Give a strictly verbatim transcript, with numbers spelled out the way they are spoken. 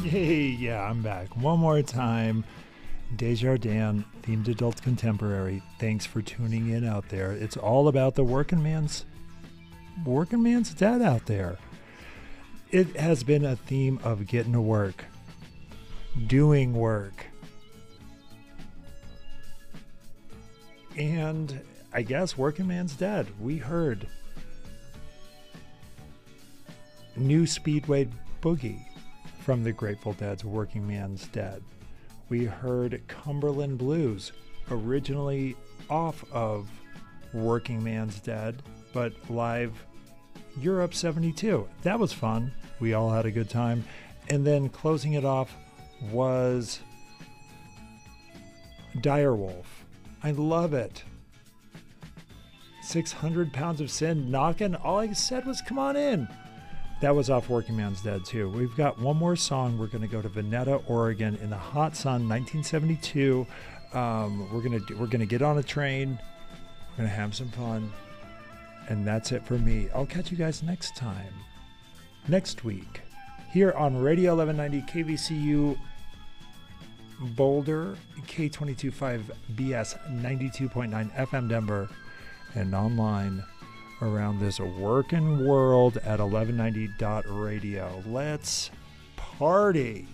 Hey, yeah, I'm back. One more time. Desjardins, themed adult contemporary. Thanks for tuning in out there. It's all about the working man's working man's dad out there. It has been a theme of getting to work, doing work, and I guess working man's dead. We heard New Speedway Boogie from the Grateful Dead's Working Man's Dead. We heard Cumberland Blues, originally off of Working Man's Dead, but live Europe seventy-two. That was fun. We all had a good time. And then closing it off was Direwolf. I love it. six hundred pounds of sin knocking. All I said was, come on in. That was off Working Man's Dead too. We've got one more song. We're going to go to Veneta, Oregon, in the hot sun, nineteen seventy-two. Um, we're gonna do, we're gonna get on a train. We're gonna have some fun, and that's it for me. I'll catch you guys next time, next week, here on Radio eleven ninety K V C U Boulder, K twenty-two point five B S ninety-two point nine F M Denver, and online around this working world at eleven ninety dot radio. Let's party.